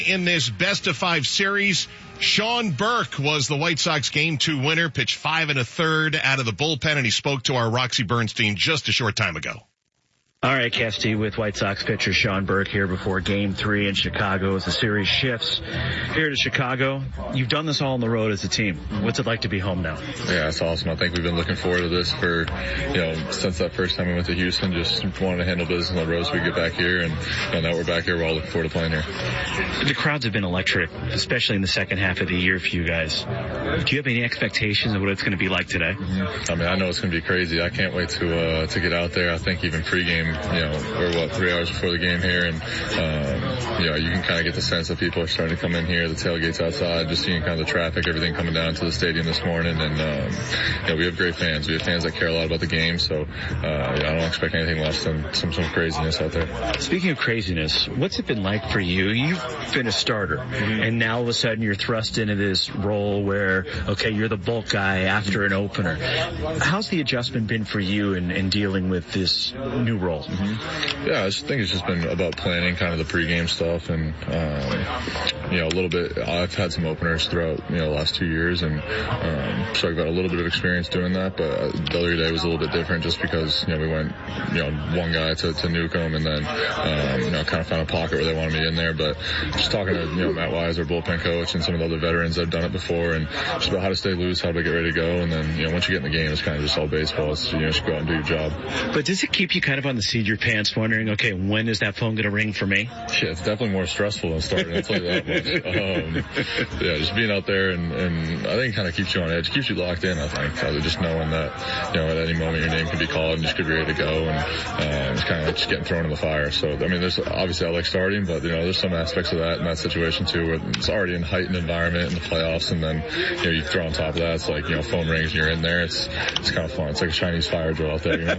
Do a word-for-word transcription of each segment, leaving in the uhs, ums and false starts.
In this best of five series, Sean Burke was the White Sox game two winner, pitched five and a third out of the bullpen, and he spoke to our Roxy Bernstein just a short time ago. All right, Kesty, with White Sox pitcher Sean Burke here before Game three in Chicago as the series shifts here to Chicago. You've done this all on the road as a team. What's it like to be home now? Yeah, it's awesome. I think we've been looking forward to this for, you know, since that first time we went to Houston. Just wanted to handle business on the road so we get back here, and you know, now we're back here. We're all looking forward to playing here. The crowds have been electric, especially in the second half of the year for you guys. Do you have any expectations of what it's going to be like today? Mm-hmm. I mean, I know it's going to be crazy. I can't wait to uh, to get out there. I think even pregame, you know, we're what, three hours before the game here, and um, you know, you can kind of get the sense that people are starting to come in here. The tailgate's outside, just seeing kind of the traffic, everything coming down to the stadium this morning, and um, you know, we have great fans. We have fans that care a lot about the game, so uh, I don't expect anything less than some some craziness out there. Speaking of craziness, what's it been like for you? You've been a starter, mm-hmm. and now all of a sudden you're thrust into this role where, okay, you're the bulk guy after an opener. How's the adjustment been for you in, in dealing with this new role? Mm-hmm. Yeah, I just think it's just been about planning kind of the pregame stuff, and um, you know, a little bit. I've had some openers throughout, you know, the last two years, and um, so I've got a little bit of experience doing that. But the other day was a little bit different, just because, you know, we went, you know, one guy to, to Newcomb, and then um, you know, kind of found a pocket where they wanted me in there. But just talking to, you know, Matt Wise, our bullpen coach, and some of the other veterans that have done it before, and just about how to stay loose, how to get ready to go, and then, you know, once you get in the game, it's kind of just all baseball. It's, you know, just go out and do your job. But does it keep you kind of on the seat of your pants, wondering, okay, when is that phone going to ring for me? Yeah, it's definitely more stressful than starting. I'll tell you that much. Um, yeah, just being out there, and, and I think it kind of keeps you on edge, keeps you locked in, I think. Uh, just knowing that, you know, at any moment your name can be called and just could be ready to go, and uh, it's kind of like just getting thrown in the fire. So, I mean, there's obviously I like starting, but, you know, there's some aspects of that in that situation too, where it's already in heightened environment in the playoffs, and then, you know, you throw on top of that, it's like, you know, phone rings and you're in there. It's it's kind of fun. It's like a Chinese fire drill out there, you know.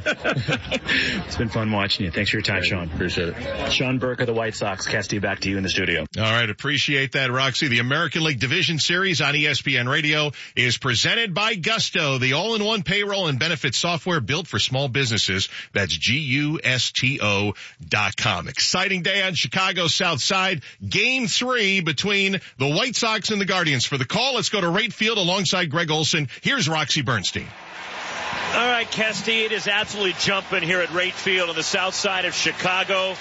It's been fun watching you. Thanks for your time, Sean. Appreciate it. Sean Burke of the White Sox. Kesty, back to you in the studio. All right, appreciate that, Roxy. The American League Division Series on E S P N Radio is presented by Gusto, the all-in-one payroll and benefits software built for small businesses. That's G U S T O dot com. Exciting day on Chicago's South Side. Game three between the White Sox and the Guardians. For the call, let's go to Wright Field alongside Greg Olson. Here's Roxy Bernstein. All right, Kesty, it is absolutely jumping here at Wright Field on the south side of Chicago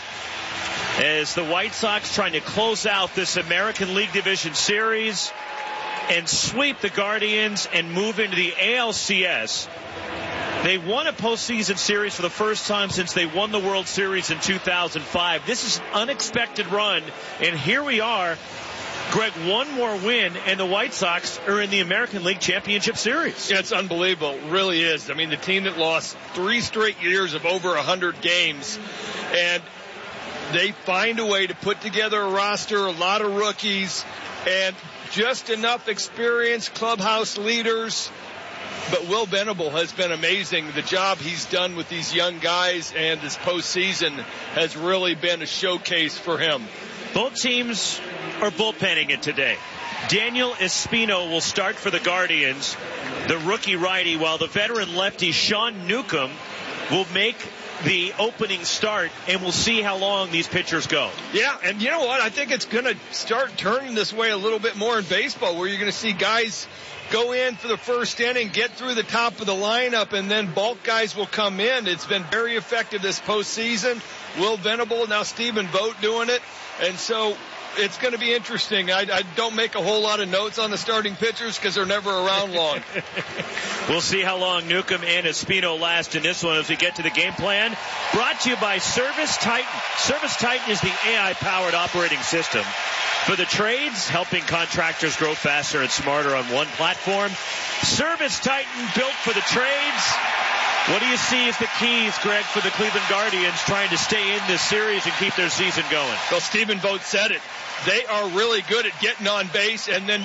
as the White Sox trying to close out this American League Division Series and sweep the Guardians and move into the A L C S. They won a postseason series for the first time since they won the World Series in two thousand five. This is an unexpected run, and here we are. Greg, one more win, and the White Sox are in the American League Championship Series. Yeah, it's unbelievable. It really is. I mean, the team that lost three straight years of over one hundred games, and they find a way to put together a roster, a lot of rookies, and just enough experienced clubhouse leaders. But Will Venable has been amazing. The job he's done with these young guys and this postseason has really been a showcase for him. Both teams are bullpenning it today. Daniel Espino will start for the Guardians, the rookie righty, while the veteran lefty Sean Newcomb will make the opening start, and we'll see how long these pitchers go. Yeah, and you know what? I think it's going to start turning this way a little bit more in baseball, where you're going to see guys go in for the first inning, get through the top of the lineup, and then bulk guys will come in. It's been very effective this postseason. Will Venable, now Stephen Vogt doing it. And so it's going to be interesting. I, I don't make a whole lot of notes on the starting pitchers because they're never around long. We'll see how long Newcomb and Espino last in this one as we get to the game plan. Brought to you by Service Titan. Service Titan is the A I-powered operating system for the trades, helping contractors grow faster and smarter on one platform. Service Titan, built for the trades. What do you see as the keys, Greg, for the Cleveland Guardians trying to stay in this series and keep their season going? Well, Stephen Vogt said it. They are really good at getting on base and then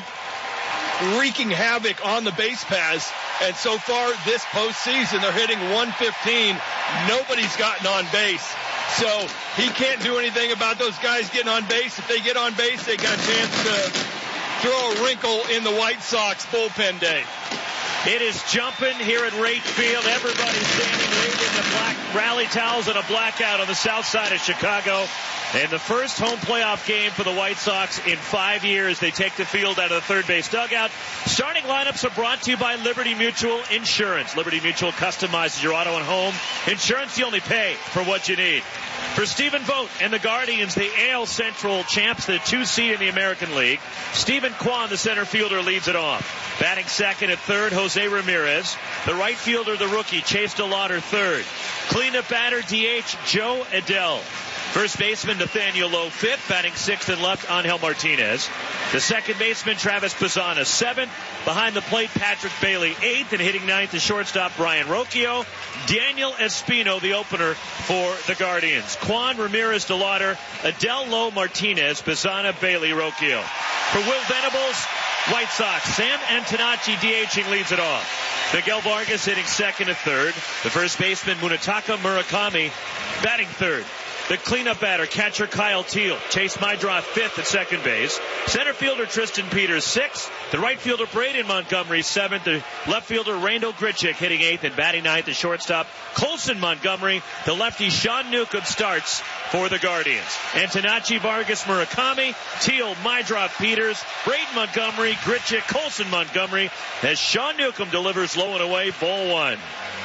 wreaking havoc on the base paths. And so far this postseason, they're hitting one fifteen. Nobody's gotten on base. So he can't do anything about those guys getting on base. If they get on base, they got a chance to throw a wrinkle in the White Sox bullpen day. It is jumping here at Rate Field. Everybody's standing waving the black rally towels and a blackout on the south side of Chicago. And the first home playoff game for the White Sox in five years. They take the field out of the third base dugout. Starting lineups are brought to you by Liberty Mutual Insurance. Liberty Mutual customizes your auto and home insurance. You only pay for what you need. For Stephen Vogt and the Guardians, the A L Central champs, the two seed in the American League. Stephen Kwan, the center fielder, leads it off. Batting second at third, Jose Ramirez. The right fielder, the rookie, Chase DeLauder, third. Cleanup batter, D H, Joe Adell. First baseman Nathaniel Lowe, fifth. Batting sixth and left, Angel Martinez. The second baseman, Travis Pisana, seventh. Behind the plate, Patrick Bailey, eighth. And hitting ninth, the shortstop, Brian Rocchio. Daniel Espino, the opener for the Guardians. Kwan, Ramirez, DeLauder, Adell, Lowe, Martinez, Pisana, Bailey, Rocchio. For Will Venables, White Sox, Sam Antonacci DHing leads it off. Miguel Vargas hitting second and third. The first baseman, Munetaka Murakami, batting third. The cleanup batter, catcher Kyle Teal. Chase Mydroth, fifth at second base. Center fielder Tristan Peters, sixth. The right fielder Braden Montgomery, seventh. The left fielder Randall Grichuk hitting eighth and batting ninth. The shortstop Colson Montgomery. The lefty Sean Newcomb starts for the Guardians. Antonacci, Vargas, Murakami, Teal, Mydroth, Peters, Braden Montgomery, Grichuk, Colson Montgomery as Sean Newcomb delivers low and away, ball one.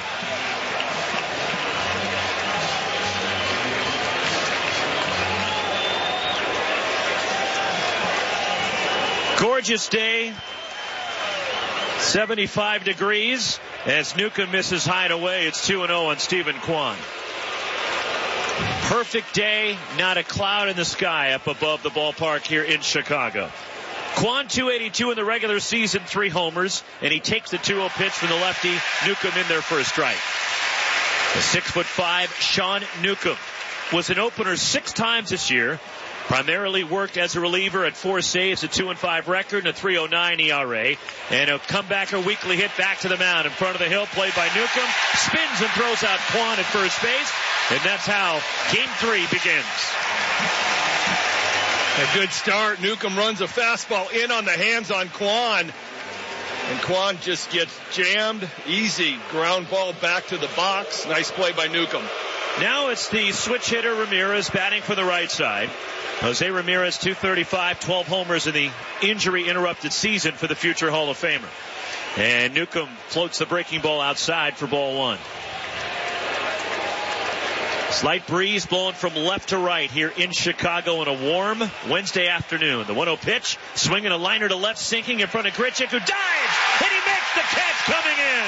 Gorgeous day, seventy-five degrees, as Newcomb misses high and away. It's two and oh on Stephen Kwan. Perfect day, not a cloud in the sky up above the ballpark here in Chicago. Kwan two eighty-two in the regular season, three homers, and he takes the two oh pitch from the lefty. Newcomb in there for a strike. The six foot five Sean Newcomb was an opener six times this year. Primarily worked as a reliever at four saves, a two and five record, and a three oh nine E R A. And a comebacker weekly hit back to the mound in front of the hill, played by Newcomb. Spins and throws out Kwan at first base. And that's how game three begins. A good start. Newcomb runs a fastball in on the hands on Kwan. And Kwan just gets jammed. Easy ground ball back to the box. Nice play by Newcomb. Now it's the switch hitter Ramirez batting for the right side. Jose Ramirez, two thirty-five, twelve homers in the injury-interrupted season for the future Hall of Famer. And Newcomb floats the breaking ball outside for ball one. Slight breeze blowing from left to right here in Chicago on a warm Wednesday afternoon. The one oh pitch, swinging a liner to left, sinking in front of Grichuk, who dives, and he makes the catch coming in.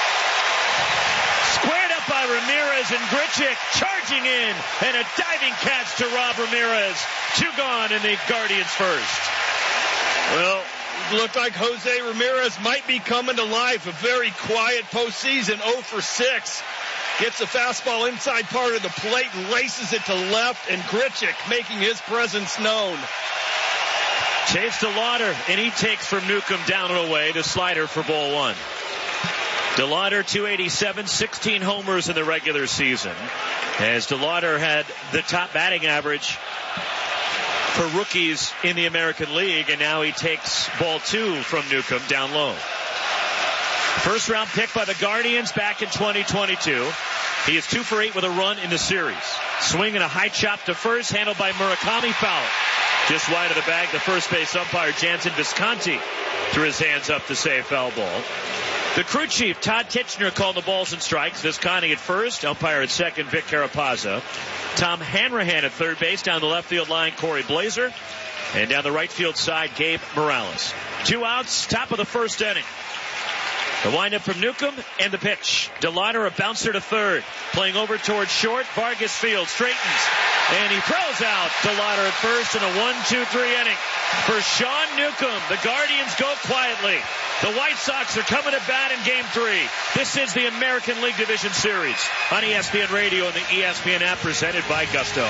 Squared up by Ramirez, and Grichuk charging in, and a diving catch to Rob Ramirez. Two gone in the Guardians first. Well, it looked like Jose Ramirez might be coming to life. A very quiet postseason, oh for six. Gets the fastball inside part of the plate and races it to left, and Grichuk making his presence known. Chase DeLauder, and he takes from Newcomb down and away the slider for ball one. DeLauder, two eighty-seven, sixteen homers in the regular season, as DeLauder had the top batting average for rookies in the American League, and now he takes ball two from Newcomb down low. First round pick by the Guardians back in twenty twenty-two. He is two for eight with a run in the series. Swing and a high chop to first, handled by Murakami, foul. Just wide of the bag, the first base umpire, Jansen Visconti, threw his hands up to say a foul ball. The crew chief, Todd Kitchener, called the balls and strikes. Visconti at first, umpire at second, Vic Carapazza. Tom Hanrahan at third base, down the left field line, Corey Blazer. And down the right field side, Gabe Morales. Two outs, top of the first inning. The windup from Newcomb and the pitch. DeLauder, a bouncer to third. Playing over towards short. Vargas field straightens. And he throws out DeLauder at first in a one two three inning. For Sean Newcomb, the Guardians go quietly. The White Sox are coming to bat in game three. This is the American League Division Series on E S P N Radio and the E S P N app, presented by Gusto.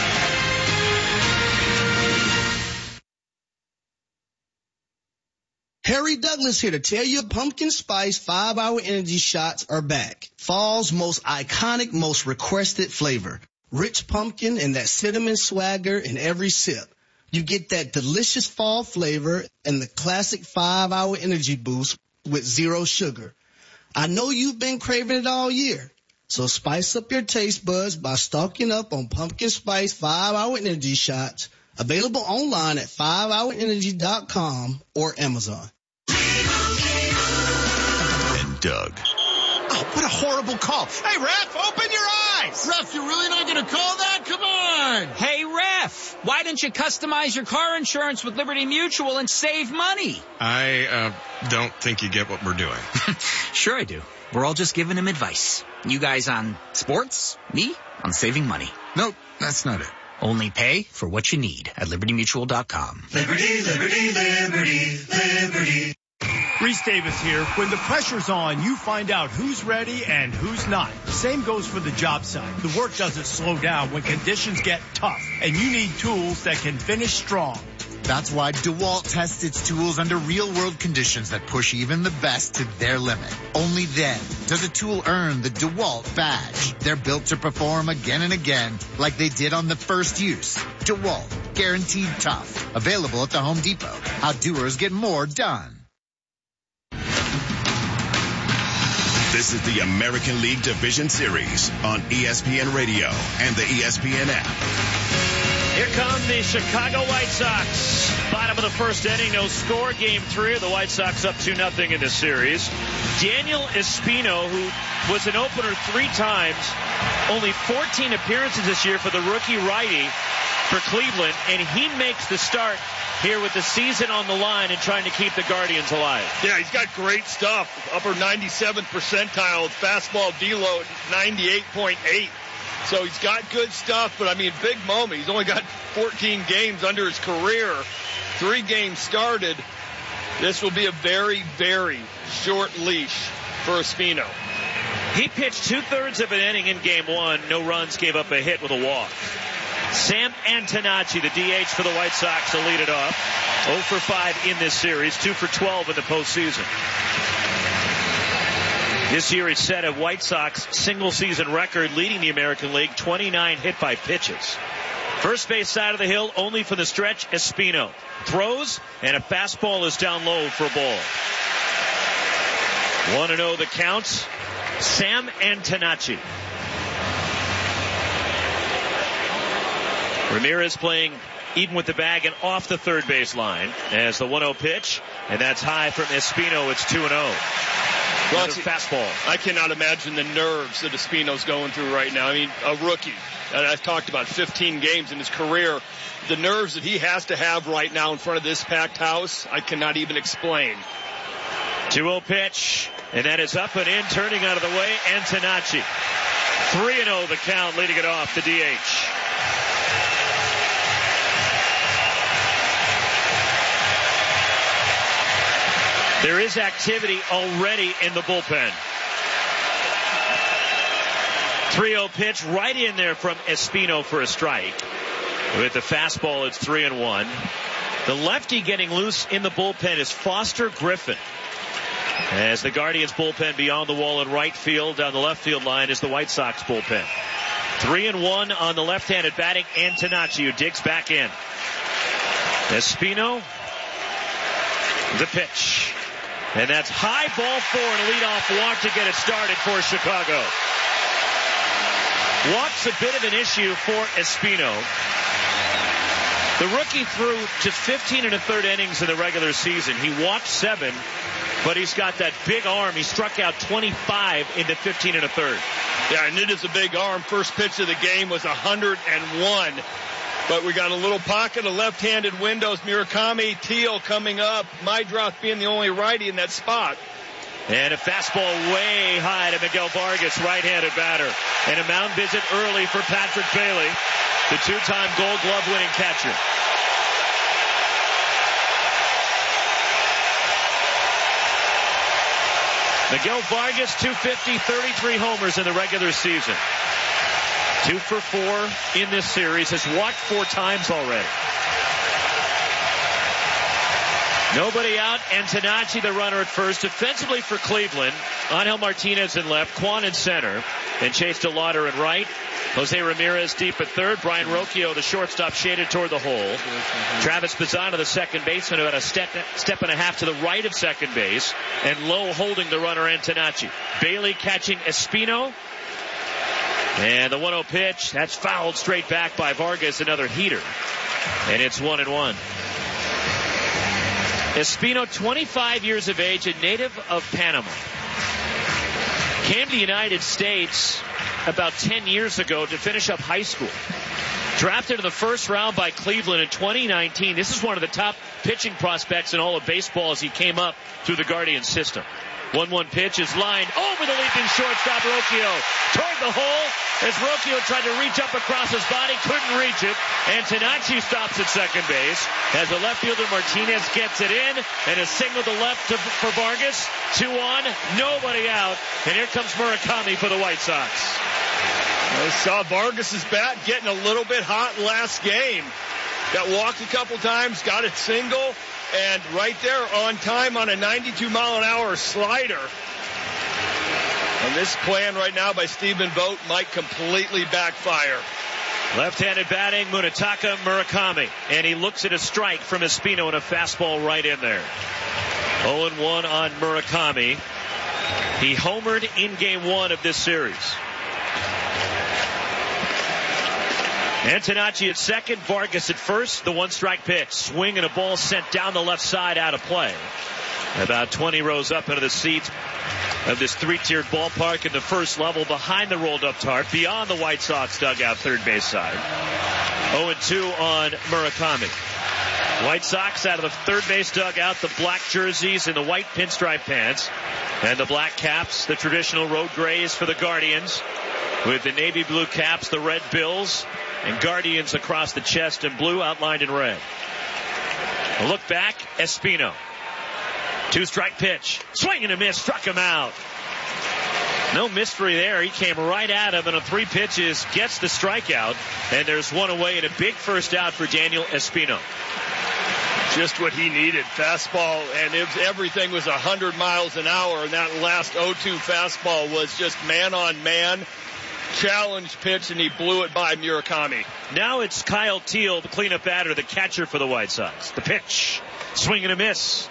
Harry Douglas here to tell you pumpkin spice five hour energy shots are back. Fall's most iconic, most requested flavor. Rich pumpkin and that cinnamon swagger in every sip. You get that delicious fall flavor and the classic five hour energy boost with zero sugar. I know you've been craving it all year. So spice up your taste buds by stocking up on Pumpkin Spice five hour Energy Shots, available online at five hour energy dot com or Amazon. And Doug. Oh, what a horrible call. Hey, ref, open your eyes. Ref, you're really not going to call that? Come on. Hey, ref, why didn't you customize your car insurance with Liberty Mutual and save money? I uh, don't think you get what we're doing. Sure I do. We're all just giving him advice. You guys on sports, me on saving money. Nope, that's not it. Only pay for what you need at liberty mutual dot com. Liberty, liberty, liberty, liberty. Reese Davis here. When the pressure's on, you find out who's ready and who's not. Same goes for the job site. The work doesn't slow down when conditions get tough, and you need tools that can finish strong. That's why DeWalt tests its tools under real-world conditions that push even the best to their limit. Only then does a tool earn the DeWalt badge. They're built to perform again and again like they did on the first use. DeWalt, guaranteed tough. Available at the Home Depot. How doers get more done. This is the American League Division Series on E S P N Radio and the E S P N app. Here come the Chicago White Sox. Bottom of the first inning, no score. Game three. The White Sox up two nothing in this series. Daniel Espino, who was an opener three times, only fourteen appearances this year for the rookie righty for Cleveland, and he makes the start here with the season on the line and trying to keep the Guardians alive. Yeah, he's got great stuff. Upper ninety-seventh percentile with fastball D-load ninety-eight point eight. So he's got good stuff, but I mean, big moment. He's only got fourteen games under his career, three games started. This will be a very, very short leash for Espino. He pitched two-thirds of an inning in game one. No runs, gave up a hit with a walk. Sam Antonacci, the D H for the White Sox, to lead it off. oh for five in this series, two for twelve in the postseason. This year he set a White Sox single-season record leading the American League, twenty-nine hit by pitches. First base side of the hill, only for the stretch, Espino. Throws, and a fastball is down low for a ball. one and oh the count. Sam Antonacci. Ramirez playing even with the bag and off the third base line as the one oh pitch, and that's high from Espino. It's two and oh. Well, it's fastball. I cannot imagine the nerves that Espino's going through right now. I mean, a rookie. And I've talked about fifteen games in his career. The nerves that he has to have right now in front of this packed house, I cannot even explain. two oh pitch, and that is up and in, turning out of the way, Antonacci. three and oh the count, leading it off, the D H. There is activity already in the bullpen. three oh pitch right in there from Espino for a strike. With the fastball, it's three and one. The lefty getting loose in the bullpen is Foster Griffin. As the Guardians bullpen beyond the wall in right field, down the left field line is the White Sox bullpen. Three and one on the left-handed batting, Antonacci, who digs back in. Espino, the pitch. And that's high, ball four, and a leadoff walk to get it started for Chicago. Walk's a bit of an issue for Espino. The rookie threw just fifteen and a third innings in the regular season. He walked seven, but he's got that big arm. He struck out twenty-five into fifteen and a third. Yeah, and it is a big arm. First pitch of the game was one hundred one. But we got a little pocket of left-handed windows. Murakami, Teal coming up. Mydroth being the only righty in that spot. And a fastball way high to Miguel Vargas, right-handed batter. And a mound visit early for Patrick Bailey, the two-time Gold Glove winning catcher. Miguel Vargas, two fifty, thirty-three homers in the regular season. Two for four in this series. Has walked four times already. Nobody out. Antonacci, the runner at first. Defensively for Cleveland, Angel Martinez in left, Quan in center, and Chase DeLauder in right. Jose Ramirez deep at third. Brian Rocchio, the shortstop, shaded toward the hole. Travis Pisano, the second baseman, about a step, step and a half to the right of second base. And Lowe holding the runner, Antonacci. Bailey catching Espino. And the one oh pitch, that's fouled straight back by Vargas, another heater. And it's one and one. Espino, twenty-five years of age, a native of Panama. Came to the United States about ten years ago to finish up high school. Drafted in the first round by Cleveland in twenty nineteen. This is one of the top pitching prospects in all of baseball as he came up through the Guardian system. one one pitch is lined over the leaping shortstop, Rocchio. Toward the hole as Rocchio tried to reach up across his body, couldn't reach it. Antonacci stops at second base as the left fielder Martinez gets it in, and a signal to left to, for Vargas. Two on, nobody out, and here comes Murakami for the White Sox. I saw Vargas's bat getting a little bit hot last game. Got walked a couple times, got it single, and right there on time on a ninety-two mile an hour slider. And this plan right now by Stephen Vogt might completely backfire. Left-handed batting, Munetaka Murakami. And he looks at a strike from Espino and a fastball right in there. oh and one on Murakami. He homered in game one of this series. Antonacci at second, Vargas at first. The one-strike pitch. Swing and a ball sent down the left side out of play. About twenty rows up into the seats of this three-tiered ballpark in the first level behind the rolled-up tarp, beyond the White Sox dugout third base side. oh and two on Murakami. White Sox out of the third base dugout, the black jerseys and the white pinstripe pants, and the black caps, the traditional road grays for the Guardians, with the navy blue caps, the red bills, and Guardians across the chest in blue outlined in red. A look back, Espino. Two-strike pitch. Swing and a miss. Struck him out. No mystery there. He came right at him in a three pitches, gets the strikeout, and there's one away and a big first out for Daniel Espino. Just what he needed. Fastball, and it was, everything was one hundred miles an hour, and that last oh two fastball was just man-on-man. Challenge pitch, and he blew it by Murakami. Now it's Kyle Teal, the cleanup batter, the catcher for the White Sox. The pitch. Swing and a miss.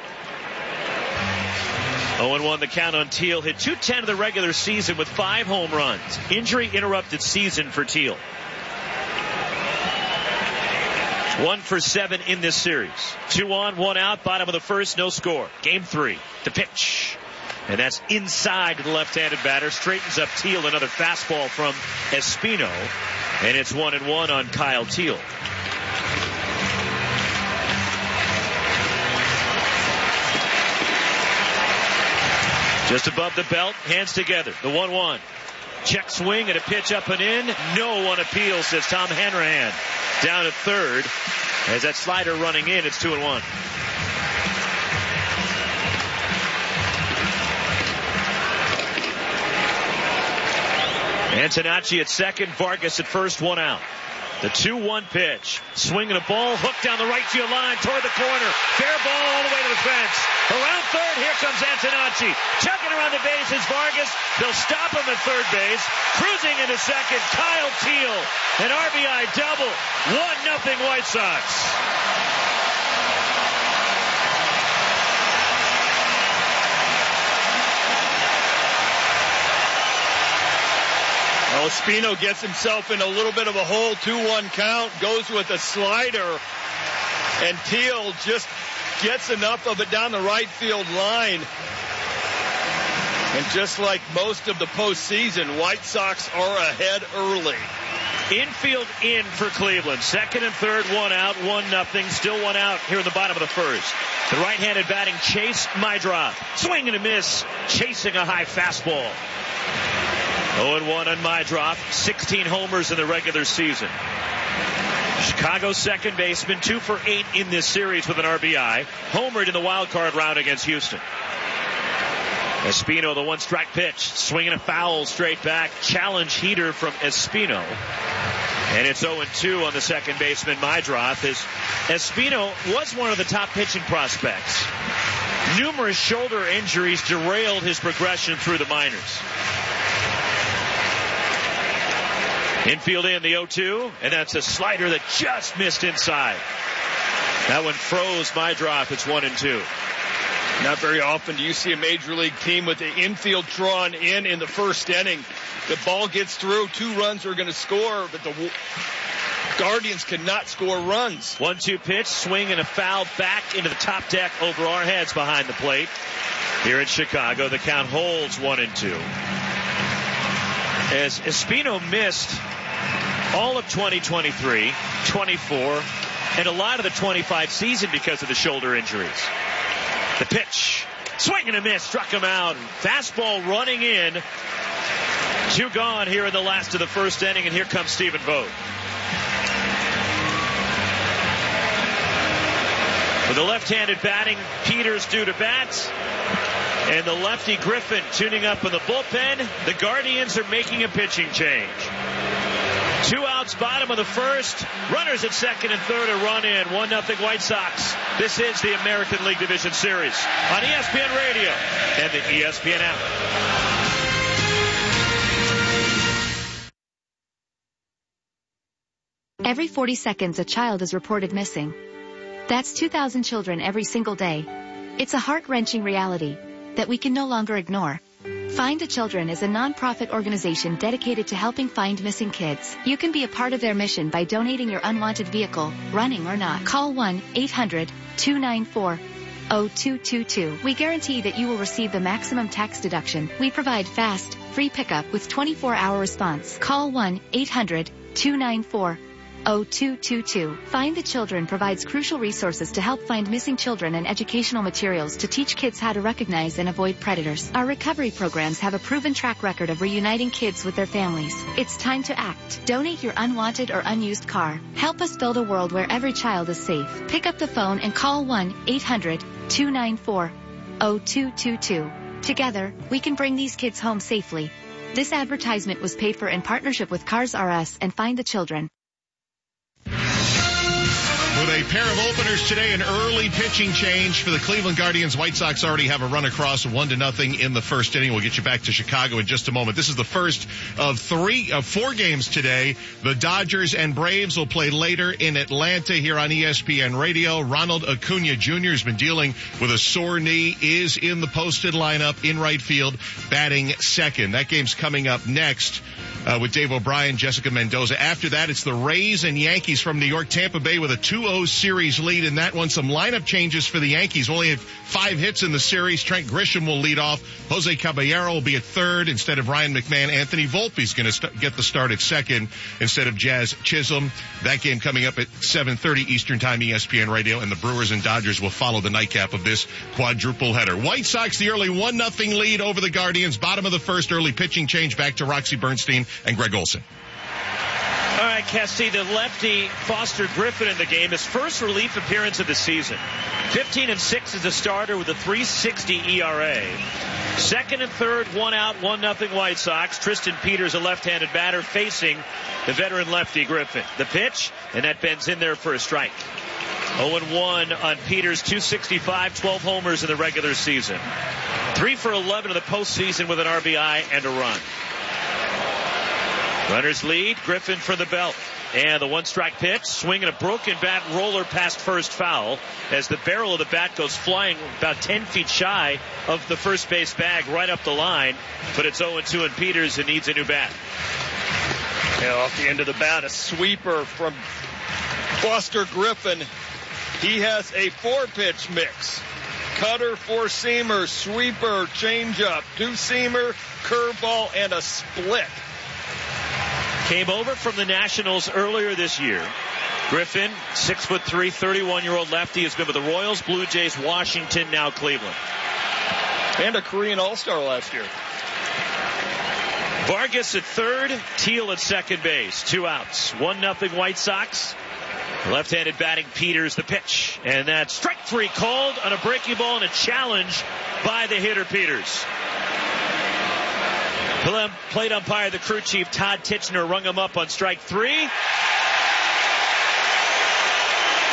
oh and one the count on Teal. Hit two ten of the regular season with five home runs. Injury interrupted season for Teal. One for seven in this series. Two on, one out, bottom of the first, no score. Game three. The pitch. And that's inside the left-handed batter. Straightens up Teal. Another fastball from Espino. And it's one and one on Kyle Teal. Just above the belt, hands together. The one one. Check swing and a pitch up and in. No one appeals, says Tom Hanrahan. Down at third. As that slider running in, it's two and one. Antonacci at second, Vargas at first, one out. The two one pitch. Swinging a ball, hooked down the right field line toward the corner. Fair ball all the way to the fence. Around third, here comes Antonacci. Chucking around the bases, Vargas. They'll stop him at third base. Cruising into second, Kyle Teal. An R B I double. one nothing White Sox. Espino gets himself in a little bit of a hole, two one count, goes with a slider, and Teal just gets enough of it down the right field line. And just like most of the postseason, White Sox are ahead early. Infield in for Cleveland. Second and third, one out, one nothing. Still one out here in the bottom of the first. The right-handed batting Chase Maidrop. Swing and a miss, chasing a high fastball. oh and one on Maidrop. sixteen homers in the regular season. Chicago second baseman, two for eight in this series with an R B I. Homered in the wild card round against Houston. Espino, the one strike pitch. Swinging a foul straight back. Challenge heater from Espino. And it's oh and two on the second baseman, Maidrop. As Espino was one of the top pitching prospects. Numerous shoulder injuries derailed his progression through the minors. Infield in the oh two, and that's a slider that just missed inside. That one froze my drop. It's one and two. Not very often do you see a major league team with the infield drawn in in the first inning. The ball gets through, two runs are going to score, but the Guardians cannot score runs. one two pitch, swing and a foul back into the top deck over our heads behind the plate. Here in Chicago, the count holds one and two. As Espino missed all of twenty twenty-three, twenty-four, and a lot of the twenty-five season because of the shoulder injuries. The pitch, swing and a miss, struck him out. Fastball running in. Two gone here in the last of the first inning, and here comes Stephen Vogt. With the left-handed batting, Peters due to bat. And the lefty Griffin tuning up in the bullpen. The Guardians are making a pitching change. Two outs, bottom of the first. Runners at second and third, a run in. one nothing White Sox. This is the American League Division Series on E S P N Radio and the E S P N app. Every forty seconds, a child is reported missing. That's two thousand children every single day. It's a heart-wrenching reality that we can no longer ignore. Find a Children is a non-profit organization dedicated to helping find missing kids. You can be a part of their mission by donating your unwanted vehicle, running or not. Call one eight hundred two nine four oh two two two. We guarantee that you will receive the maximum tax deduction. We provide fast, free pickup with twenty-four hour response. Call one eight hundred two nine four oh two two two. Find the Children provides crucial resources to help find missing children and educational materials to teach kids how to recognize and avoid predators. Our recovery programs have a proven track record of reuniting kids with their families. It's time to act. Donate your unwanted or unused car. Help us build a world where every child is safe. Pick up the phone and call one eight hundred two nine four oh two two two. Together, we can bring these kids home safely. This advertisement was paid for in partnership with Cars R Us and Find the Children. With a pair of openers today, an early pitching change for the Cleveland Guardians. White Sox already have a run across one to nothing in the first inning. We'll get you back to Chicago in just a moment. This is the first of three, of four games today. The Dodgers and Braves will play later in Atlanta here on E S P N Radio. Ronald Acuna Junior has been dealing with a sore knee, is in the posted lineup in right field, batting second. That game's coming up next. Uh, with Dave O'Brien, Jessica Mendoza. After that, it's the Rays and Yankees from New York. Tampa Bay with a two oh series lead in that one. Some lineup changes for the Yankees. Only had five hits in the series. Trent Grisham will lead off. Jose Caballero will be at third instead of Ryan McMahon. Anthony Volpe's going to st- get the start at second instead of Jazz Chisholm. That game coming up at seven thirty Eastern Time, E S P N Radio, and the Brewers and Dodgers will follow the nightcap of this quadruple header. White Sox, the early one nothing lead over the Guardians. Bottom of the first, early pitching change back to Roxy Bernstein and Greg Olson. All right, Cassie, the lefty Foster Griffin in the game, his first relief appearance of the season. fifteen and six as a starter with a three sixty E R A. Second and third, one out, one nothing White Sox. Tristan Peters, a left-handed batter, facing the veteran lefty Griffin. The pitch, and that bends in there for a strike. oh and one on Peters, two sixty-five, twelve homers in the regular season. three for eleven in the postseason with an R B I and a run. Runners lead, Griffin for the belt. And the one-strike pitch, swinging a broken bat roller past first foul as the barrel of the bat goes flying about ten feet shy of the first base bag right up the line. But it's oh and two and Peters, who needs a new bat. Yeah, off the end of the bat, a sweeper from Foster Griffin. He has a four-pitch mix. Cutter, four-seamer, sweeper, changeup, two-seamer, curveball, and a split. Came over from the Nationals earlier this year. Griffin, six foot three, thirty-one-year-old lefty, has been with the Royals, Blue Jays, Washington, now Cleveland. And a Korean All-Star last year. Vargas at third, Teal at second base. Two outs. One nothing White Sox. Left-handed batting Peters, the pitch. And that's strike three called on a breaking ball and a challenge by the hitter Peters. Plate umpire, the crew chief, Todd Titchener, rung him up on strike three.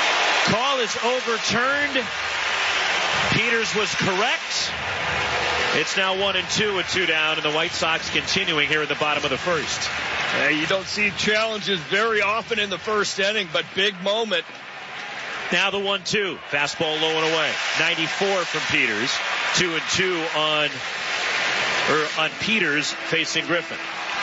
Call is overturned. Peters was correct. It's now one and two with two down, and the White Sox continuing here in the bottom of the first. Uh, you don't see challenges very often in the first inning, but big moment. Now the one two. Fastball low and away. ninety-four from Peters. Two and two on, or on Peters facing Griffin.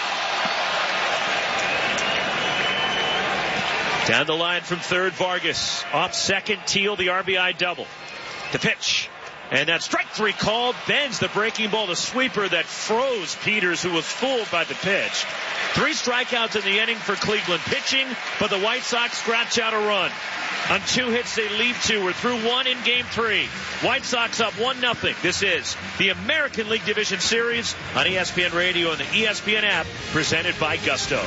Down the line from third, Vargas. Off second, Teal, the R B I double. The pitch. And that strike three called, bends the breaking ball, the sweeper that froze Peters, who was fooled by the pitch. Three strikeouts in the inning for Cleveland pitching, but the White Sox scratch out a run. On two hits, they lead two. We're through one in game three. White Sox up one nothing. This is the American League Division Series on E S P N Radio and the E S P N app, presented by Gusto.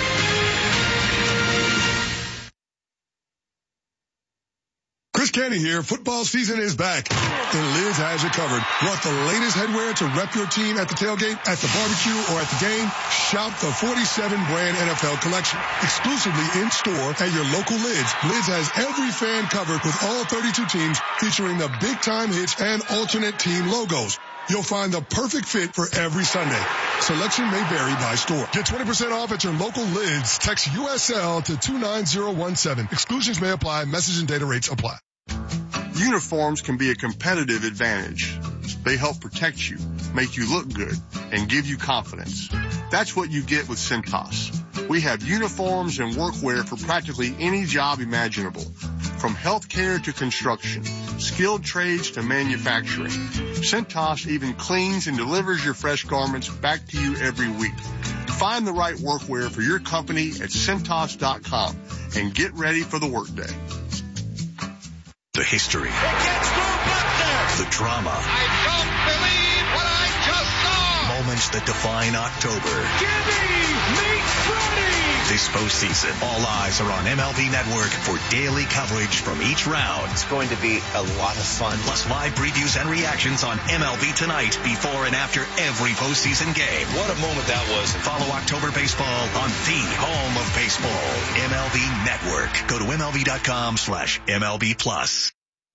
Chris Canty here. Football season is back, and Lids has you covered. Want the latest headwear to rep your team at the tailgate, at the barbecue, or at the game? Shop the forty-seven brand N F L collection, exclusively in store at your local Lids. Lids has every fan covered with all thirty-two teams, featuring the big time hits and alternate team logos. You'll find the perfect fit for every Sunday. Selection may vary by store. Get twenty percent off at your local Lids. Text U S L to two nine zero one seven. Exclusions may apply. Message and data rates apply. Uniforms can be a competitive advantage. They help protect you, make you look good, and give you confidence. That's what you get with Cintas. We have uniforms and workwear for practically any job imaginable, from healthcare to construction, skilled trades to manufacturing. Cintas even cleans and delivers your fresh garments back to you every week. Find the right workwear for your company at Cintas dot com and get ready for the workday. The history. The drama. I don't believe what I just saw. Moments that define October. Gibby meets Freddie. This postseason, all eyes are on M L B Network for daily coverage from each round. It's going to be a lot of fun. Plus live previews and reactions on M L B Tonight before and after every postseason game. What a moment that was. Follow October baseball on the home of baseball, M L B Network. Go to M L B dot com slash M L B plus.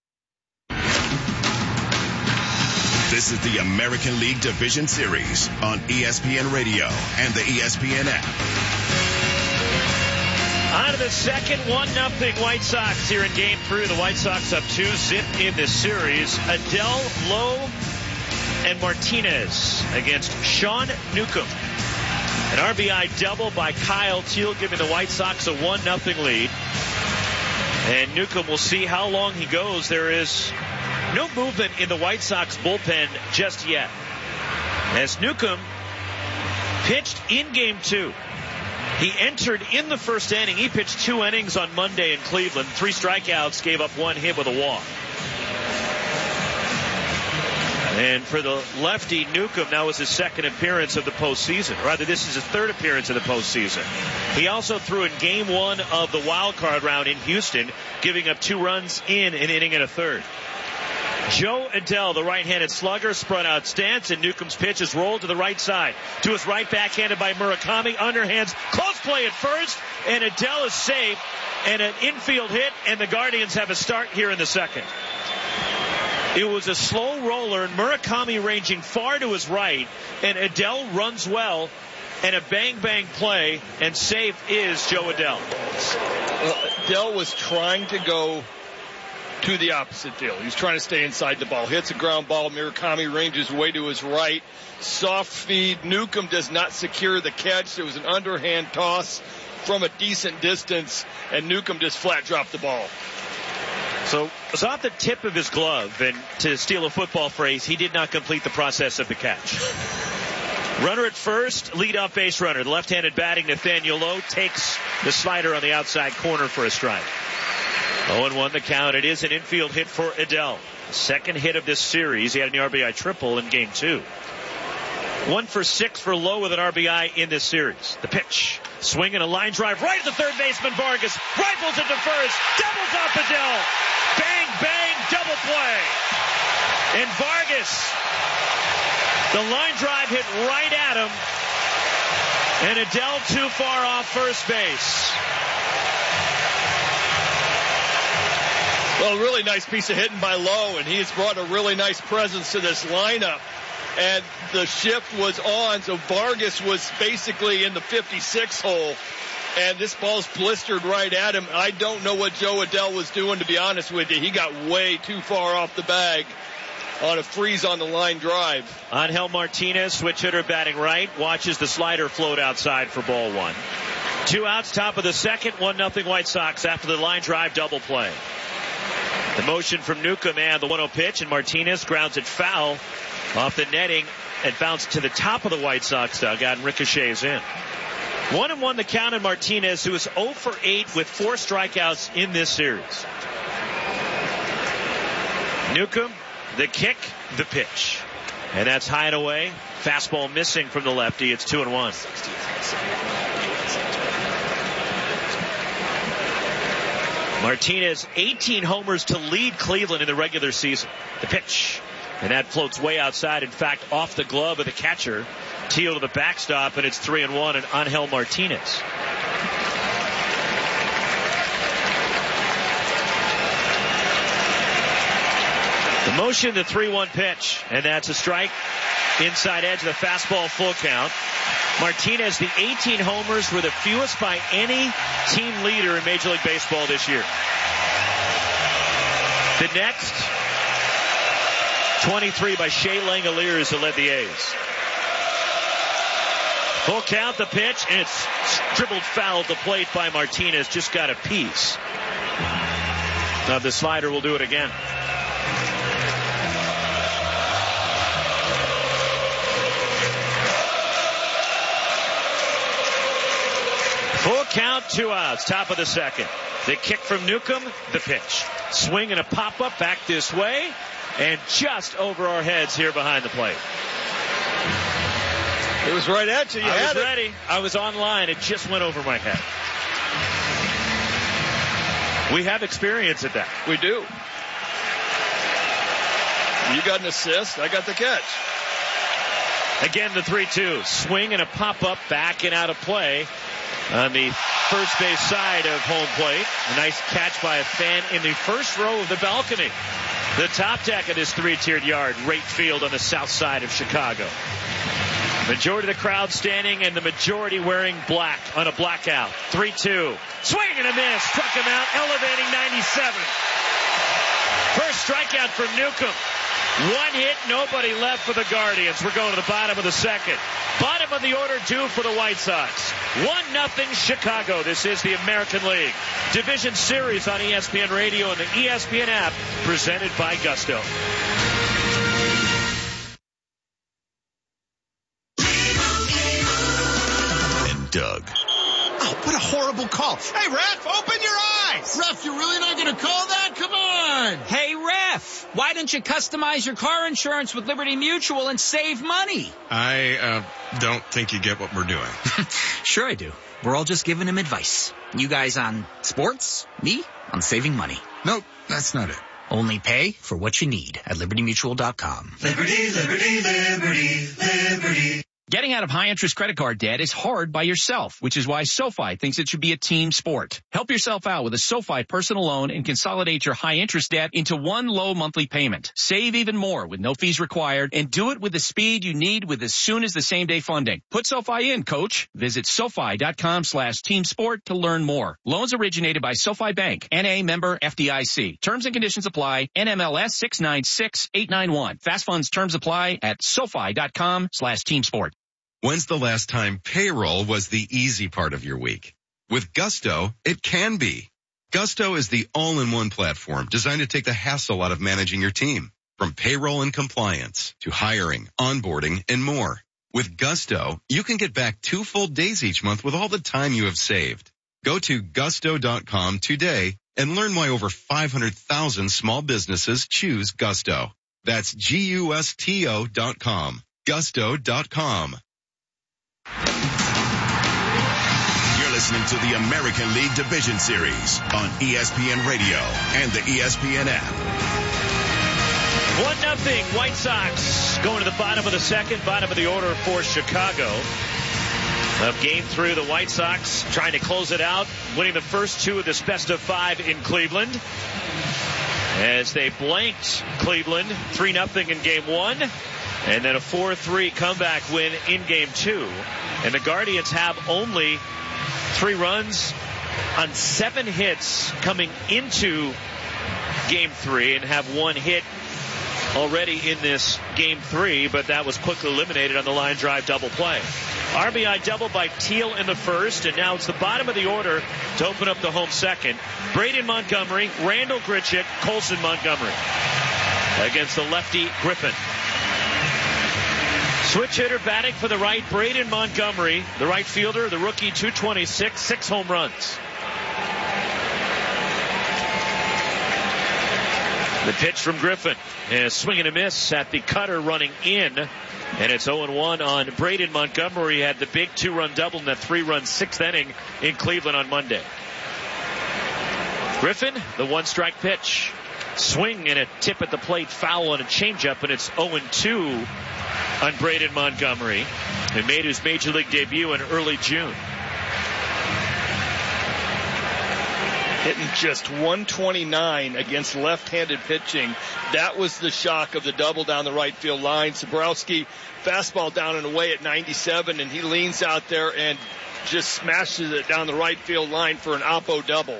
This is the American League Division Series on E S P N Radio and the E S P N app. On to the second, one nothing White Sox here in game three. The White Sox up two zip in this series. Adele, Lowe, and Martinez against Sean Newcomb. An R B I double by Kyle Teal, giving the White Sox a one nothing lead. And Newcomb will see how long he goes. There is no movement in the White Sox bullpen just yet, as Newcomb pitched in game two. He entered in the first inning. He pitched two innings on Monday in Cleveland. Three strikeouts, gave up one hit with a walk. And for the lefty, Newcomb, now is his second appearance of the postseason. Rather, this is his third appearance of the postseason. He also threw in game one of the wild card round in Houston, giving up two runs in an inning and a third. Joe Adele, the right-handed slugger, spread out stance, and Newcomb's pitch is rolled to the right side. To his right, backhanded by Murakami. Underhands, close play at first, and Adele is safe, and an infield hit, and the Guardians have a start here in the second. It was a slow roller, and Murakami ranging far to his right, and Adele runs well, and a bang-bang play, and safe is Joe Adele. Well, Adele was trying to go to the opposite field. He was trying to stay inside the ball. Hits a ground ball. Murakami ranges way to his right. Soft feed. Newcomb does not secure the catch. There was an underhand toss from a decent distance, and Newcomb just flat dropped the ball. So it was off the tip of his glove, and to steal a football phrase, he did not complete the process of the catch. Runner at first, leadoff base runner. The left-handed batting Nathaniel Lowe takes the slider on the outside corner for a strike. oh and one the count. It is an infield hit for Adele. Second hit of this series. He had an R B I triple in game two. One for six for Lowe with an R B I in this series. The pitch. Swing and a line drive right at the third baseman Vargas. Rifles it to first. Doubles off Adele. Bang, bang, double play. And Vargas, the line drive hit right at him. And Adele too far off first base. Well, a really nice piece of hitting by Lowe, and he has brought a really nice presence to this lineup. and the shift was on, so Vargas was basically in the fifty-six hole, and this ball's blistered right at him. I don't know what Joe Adell was doing, to be honest with you. He got way too far off the bag on a freeze on the line drive. Angel Martinez, switch hitter batting right, watches the slider float outside for ball one. Two outs, top of the second, one nothing White Sox after the line drive double play. The motion from Newcomb and the one oh pitch, and Martinez grounds it foul off the netting and bounced to the top of the White Sox dugout and ricochets in. One and one the count on Martinez, who is oh for eight with four strikeouts in this series. Newcomb, the kick, the pitch. And that's high and away. Fastball missing from the lefty. It's two and one. Martinez, eighteen homers to lead Cleveland in the regular season. The pitch. And that floats way outside. In fact, off the glove of the catcher. Teal to the backstop, and it's three and one, and Angel Martinez. The motion, the three one pitch, and that's a strike. Inside edge of the fastball, full count. Martinez, the eighteen homers were the fewest by any team leader in Major League Baseball this year. The next, twenty-three by Shea Langoliers, who led the A's. Full count, the pitch, and it's dribbled foul at the plate by Martinez. Just got a piece. Now the slider will do it again. Full count, two outs, top of the second. The kick from Newcomb, the pitch. Swing and a pop-up back this way, and just over our heads here behind the plate. It was right at you. You I had was it. ready. I was online. It just went over my head. We have experience at that. We do. You got an assist. I got the catch. Again, the three two. Swing and a pop-up back and out of play on the first base side of home plate. A nice catch by a fan in the first row of the balcony. The top deck of this three-tiered yard, Rate Field on the south side of Chicago. Majority of the crowd standing and the majority wearing black on a blackout. three two. Swing and a miss. Struck him out, elevating ninety-seven. First strikeout for Newcomb. One hit, nobody left for the Guardians. We're going to the bottom of the second. Bottom of the order due for the White Sox. one nothing Chicago. This is the American League Division Series on E S P N Radio and the E S P N app, presented by Gusto. And Doug. Oh, what a horrible call. Hey, ref, open your eyes. Ref, you're really not going to call that? Come on. Hey, ref, why don't you customize your car insurance with Liberty Mutual and save money? I uh, don't think you get what we're doing. Sure I do. We're all just giving him advice. You guys on sports, me on saving money. Nope, that's not it. Only pay for what you need at liberty mutual dot com. Liberty, liberty, liberty, liberty. Getting out of high-interest credit card debt is hard by yourself, which is why SoFi thinks it should be a team sport. Help yourself out with a SoFi personal loan and consolidate your high-interest debt into one low monthly payment. Save even more with no fees required, and do it with the speed you need with as soon as the same-day funding. Put SoFi in, coach. Visit SoFi.com slash team sport to learn more. Loans originated by SoFi Bank, N A member F D I C. Terms and conditions apply. N M L S six nine six eight nine one. Fast funds terms apply at SoFi.com slash team sport. When's the last time payroll was the easy part of your week? With Gusto, it can be. Gusto is the all-in-one platform designed to take the hassle out of managing your team. From payroll and compliance to hiring, onboarding, and more. With Gusto, you can get back two full days each month with all the time you have saved. Go to gusto dot com today and learn why over five hundred thousand small businesses choose Gusto. That's G U S T O dot com. gusto dot com. You're listening to the American League Division Series on E S P N Radio and the E S P N app. one nothing White Sox going to the bottom of the second, bottom of the order for Chicago. Of game three, the White Sox trying to close it out, winning the first two of this best of five in Cleveland. As they blanked Cleveland three nothing in game one. And then a four three comeback win in game two. And the Guardians have only three runs on seven hits coming into game three and have one hit already in this game three, but that was quickly eliminated on the line drive double play. R B I double by Teal in the first, and now it's the bottom of the order to open up the home second. Braden Montgomery, Randall Grichuk, Colson Montgomery against the lefty Griffin. Switch hitter batting for the right, Braden Montgomery, the right fielder, the rookie, two twenty-six, six home runs. The pitch from Griffin, and a swing and a miss at the cutter running in, and it's oh and one on Braden Montgomery. He had the big two-run double in that three-run sixth inning in Cleveland on Monday. Griffin, the one-strike pitch. Swing and a tip at the plate, foul on a changeup, and it's oh and two on Braden Montgomery, who made his major league debut in early June. Hitting just one twenty-nine against left-handed pitching. That was the shock of the double down the right field line. Zabrowski, fastball down and away at ninety-seven, and he leans out there and just smashes it down the right field line for an oppo double.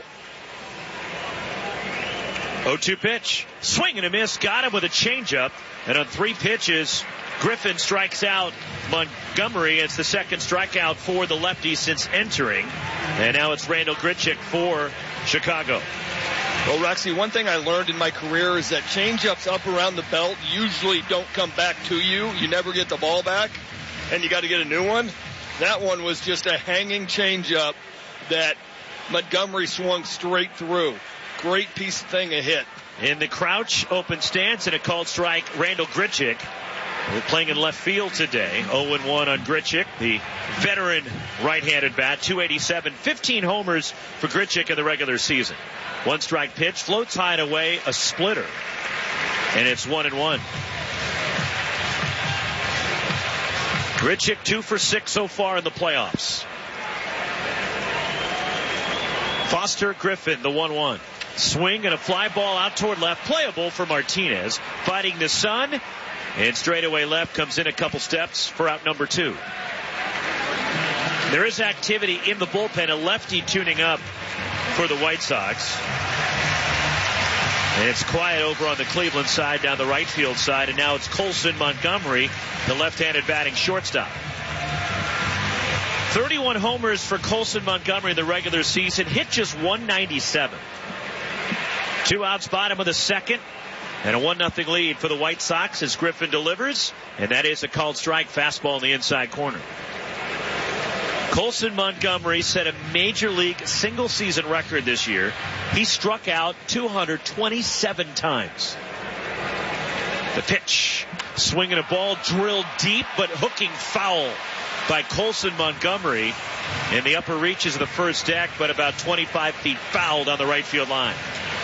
oh two pitch. Swing and a miss. Got him with a changeup. And on three pitches, Griffin strikes out Montgomery. It's the second strikeout for the lefty since entering. And now it's Randall Grichuk for Chicago. Well, Roxy, one thing I learned in my career is that changeups up around the belt usually don't come back to you. You never get the ball back, and you got to get a new one. That one was just a hanging changeup that Montgomery swung straight through. Great piece of thing, a hit. In the crouch open stance and a called strike, Randall Grichuk. We're playing in left field today. oh and one on Grichuk, the veteran right-handed bat. two eighty-seven, fifteen homers for Grichuk in the regular season. One strike pitch, floats high and away, a splitter. And it's one and one. Grichuk two for six so far in the playoffs. Foster Griffin, the one one. Swing and a fly ball out toward left, playable for Martinez. Fighting the sun, and straightaway left comes in a couple steps for out number two. There is activity in the bullpen, a lefty tuning up for the White Sox. And it's quiet over on the Cleveland side, down the right field side, and now it's Colson Montgomery, the left-handed batting shortstop. thirty-one homers for Colson Montgomery in the regular season, hit just one ninety-seven. Two outs, bottom of the second, and a one nothing lead for the White Sox as Griffin delivers, and that is a called strike, fastball in the inside corner. Colson Montgomery set a major league single season record this year. He struck out two hundred twenty-seven times. The pitch, swinging a ball drilled deep but hooking foul by Colson Montgomery in the upper reaches of the first deck, but about twenty-five feet foul down the right field line.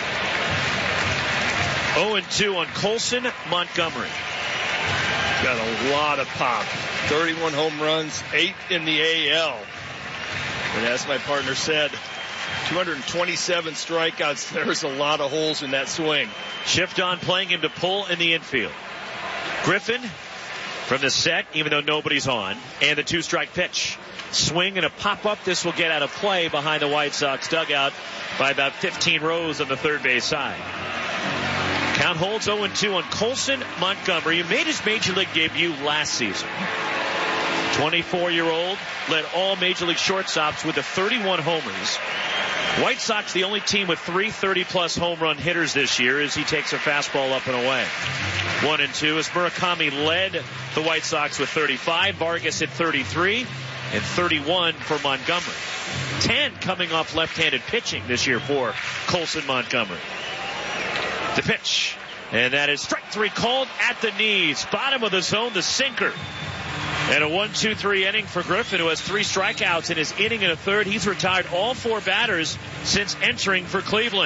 oh and two on Colson Montgomery. Got a lot of pop. thirty-one home runs, eight in the A L. And as my partner said, two hundred twenty-seven strikeouts. There's a lot of holes in that swing. Shift on, playing him to pull in the infield. Griffin from the set, even though nobody's on, and the two-strike pitch. Swing and a pop-up. This will get out of play behind the White Sox dugout by about fifteen rows on the third base side. Count holds oh and two on Colson Montgomery, who made his major league debut last season. twenty-four-year-old led all major league shortstops with the thirty-one homers. White Sox, the only team with three thirty-plus home run hitters this year, as he takes a fastball up and away. One and two as Murakami led the White Sox with thirty-five. Vargas hit thirty-three and thirty-one for Montgomery. ten coming off left-handed pitching this year for Colson Montgomery. The pitch, and that is strike three called at the knees. Bottom of the zone, the sinker. And a one two three inning for Griffin, who has three strikeouts in his inning and a third. He's retired all four batters since entering for Cleveland.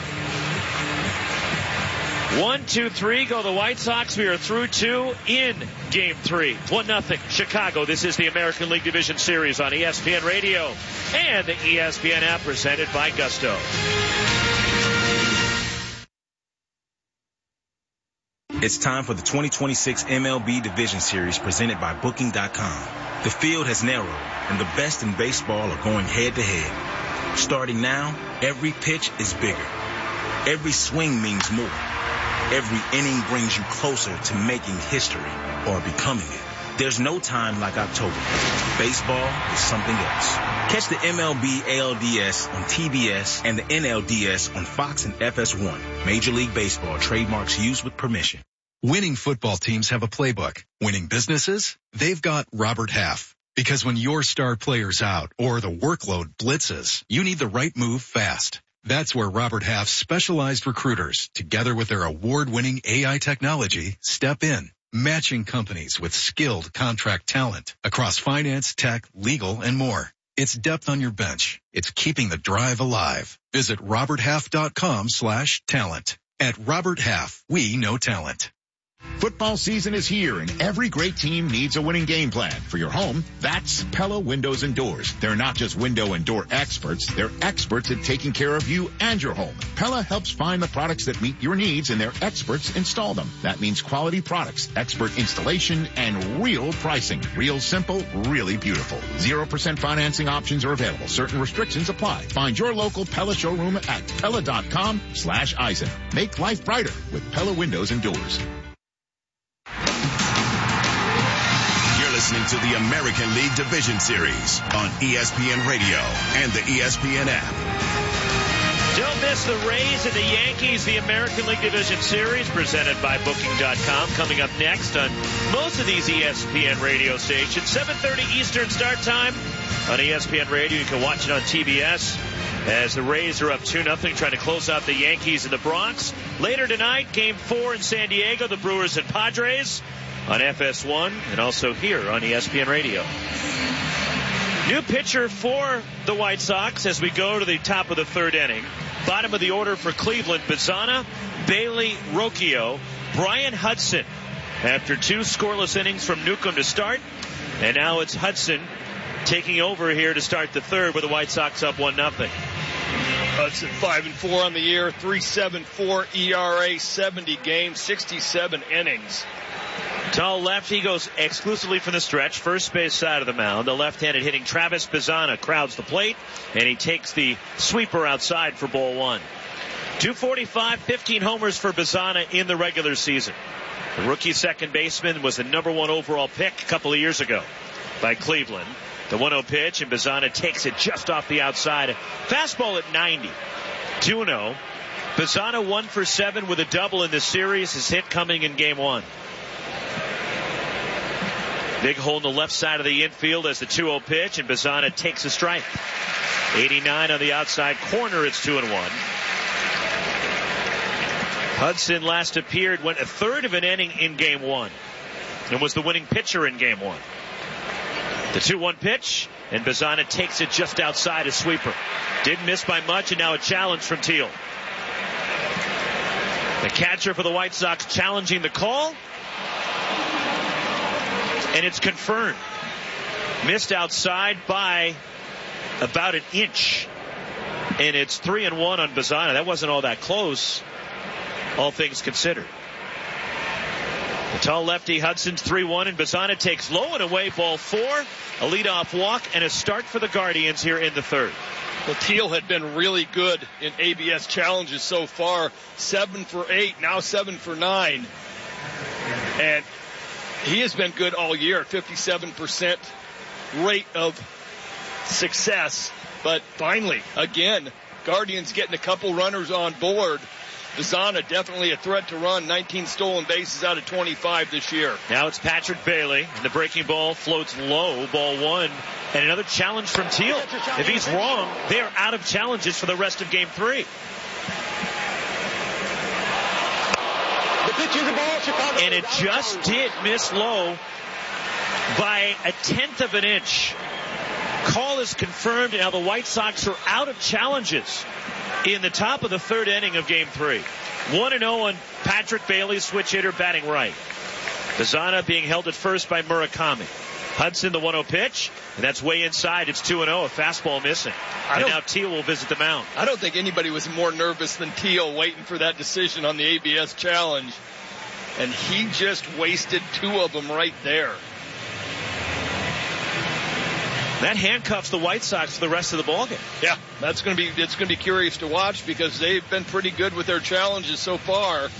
One, two, three, go the White Sox. We are through two in game three. One nothing, Chicago. This is the American League Division Series on E S P N Radio and the E S P N app, presented by Gusto. It's time for the twenty twenty-six M L B Division Series presented by Booking dot com. The field has narrowed, and the best in baseball are going head-to-head. Starting now, every pitch is bigger. Every swing means more. Every inning brings you closer to making history or becoming it. There's no time like October. Baseball is something else. Catch the M L B A L D S on T B S and the N L D S on Fox and F S one. Major League Baseball trademarks used with permission. Winning football teams have a playbook. Winning businesses? They've got Robert Half. Because when your star player's out or the workload blitzes, you need the right move fast. That's where Robert Half's specialized recruiters, together with their award-winning A I technology, step in, matching companies with skilled contract talent across finance, tech, legal, and more. It's depth on your bench. It's keeping the drive alive. Visit robert half dot com slash talent. At Robert Half, we know talent. Football season is here, and every great team needs a winning game plan. For your home, that's Pella Windows and Doors. They're not just window and door experts. They're experts at taking care of you and your home. Pella helps find the products that meet your needs, and their experts install them. That means quality products, expert installation, and real pricing. Real simple, really beautiful. zero percent financing options are available. Certain restrictions apply. Find your local Pella showroom at Pella dot com slash Eisen. Make life brighter with Pella Windows and Doors. You're listening to the American League Division Series on E S P N Radio and the E S P N app. Don't miss the Rays and the Yankees, the American League Division Series presented by Booking dot com. Coming up next on most of these E S P N radio stations, seven thirty Eastern start time on E S P N Radio. You can watch it on T B S as the Rays are up two nothing, trying to close out the Yankees in the Bronx. Later tonight, Game four in San Diego, the Brewers and Padres on F S one and also here on E S P N Radio. New pitcher for the White Sox as we go to the top of the third inning. Bottom of the order for Cleveland, Bazzana, Bailey, Rocchio, Brian Hudson. After two scoreless innings from Newcomb to start, and now it's Hudson taking over here to start the third with the White Sox up one nothing. Hudson five and four on the year, three seventy-four E R A, seventy games, sixty-seven innings. Tall left, he goes exclusively from the stretch, first base side of the mound. The left-handed hitting Travis Bazzana crowds the plate, and he takes the sweeper outside for ball one. two forty-five, fifteen homers for Bazzana in the regular season. The rookie second baseman was the number one overall pick a couple of years ago by Cleveland. The one oh pitch, and Bazzana takes it just off the outside. Fastball at ninety. two oh. Bazzana one for seven with a double in the series. His hit coming in game one. Big hole in the left side of the infield as the two oh pitch, and Bazzana takes a strike. eighty-nine on the outside corner. It's two and one. Hudson last appeared, went a third of an inning in game one, and was the winning pitcher in game one. The two one pitch, and Bazzana takes it just outside a sweeper. Didn't miss by much, and now a challenge from Teal. The catcher for the White Sox challenging the call, and it's confirmed. Missed outside by about an inch, and it's three and one on Bazzana. That wasn't all that close, all things considered. The tall lefty Hudson's three one, and Bazzana takes low and away, ball four, a leadoff walk, and a start for the Guardians here in the third. Well, Teal had been really good in A B S challenges so far, seven for eight, now seven for nine, and he has been good all year, fifty-seven percent rate of success. But finally, again, Guardians getting a couple runners on board. Bazzana definitely a threat to run. nineteen stolen bases out of twenty-five this year. Now it's Patrick Bailey. And the breaking ball floats low, ball one. And another challenge from Teal. If he's wrong, they're out of challenges for the rest of game three. And it just did miss low by a tenth of an inch. Call is confirmed, and now the White Sox are out of challenges in the top of the third inning of game three. one and oh on Patrick Bailey, switch hitter, batting right. Bazzana being held at first by Murakami. Hudson, the one oh pitch, and that's way inside. It's two and oh, a fastball missing. And now Teal will visit the mound. I don't think anybody was more nervous than Teal waiting for that decision on the A B S challenge. and he just wasted two of them right there. That handcuffs the White Sox for the rest of the ballgame. Yeah, that's going to be it's going to be curious to watch because they've been pretty good with their challenges so far.